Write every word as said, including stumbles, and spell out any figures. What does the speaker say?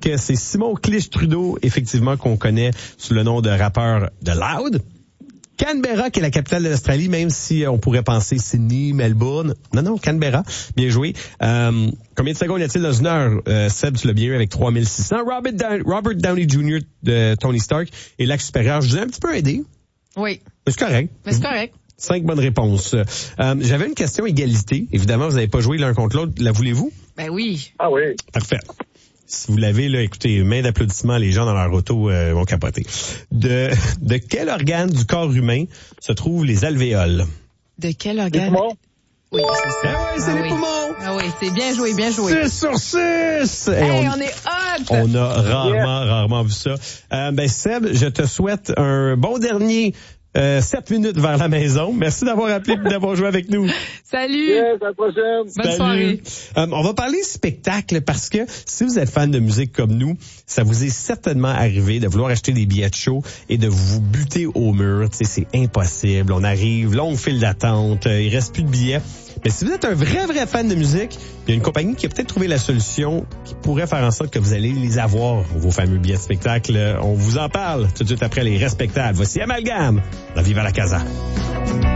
que c'est Simon Clich-Trudeau, effectivement, qu'on connaît sous le nom de rappeur de Loud. Canberra, qui est la capitale de l'Australie, même si on pourrait penser Sydney, Melbourne. Non, non, Canberra. Bien joué. Euh, combien de secondes y a-t-il dans une heure? Euh, Seb, tu l'as bien eu avec trois mille six cents. Robert, Down- Robert Downey junior de Tony Stark et l'axe supérieur. Je vous ai un petit peu aidé. Oui. Mais c'est correct. Mais c'est correct. Cinq bonnes réponses. Euh, j'avais une question égalité. Évidemment, vous n'avez pas joué l'un contre l'autre. La voulez-vous? Ben oui. Ah oui. Parfait. Si vous l'avez, là, écoutez, main d'applaudissements, les gens dans leur auto euh, vont capoter. De, de quel organe du corps humain se trouvent les alvéoles? De quel Les organe? poumons? Oui, c'est Ah ça. ouais, c'est Ah les oui. poumons! Ah oui, c'est bien joué, bien joué. six sur six! Et Hey, on, on est hot! on a rarement, rarement vu ça. Euh, ben, Seb, je te souhaite un bon dernier euh, sept minutes vers la maison. Merci d'avoir appelé et d'avoir joué avec nous. Salut! Yes, à la prochaine. Bonne Salut. soirée. Euh, on va parler spectacle parce que si vous êtes fan de musique comme nous, ça vous est certainement arrivé de vouloir acheter des billets de show et de vous buter au mur. Tu sais, c'est impossible. On arrive, longue file d'attente, euh, il reste plus de billets. Mais si vous êtes un vrai, vrai fan de musique, il y a une compagnie qui a peut-être trouvé la solution qui pourrait faire en sorte que vous allez les avoir, vos fameux billets de spectacle. On vous en parle tout de suite après les respectables. Voici Amalgame dans Viva la Casa.